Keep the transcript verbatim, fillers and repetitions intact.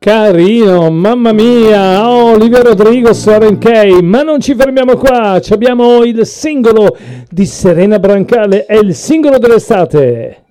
Carino, mamma mia, oh, Olivia Rodrigo, Soren Kay, ma non ci fermiamo qua, ci abbiamo il singolo di Serena Brancale, è il singolo dell'estate.